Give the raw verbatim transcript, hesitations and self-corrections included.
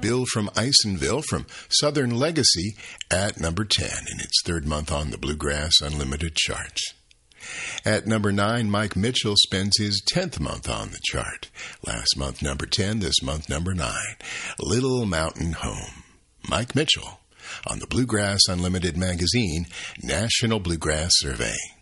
Bill from Isonville from Southern Legacy at number ten in its third month on the Bluegrass Unlimited charts. At number nine, Mike Mitchell spends his tenth month on the chart. Last month, number ten, this month, number nine. Little Mountain Home. Mike Mitchell on the Bluegrass Unlimited magazine National Bluegrass Survey.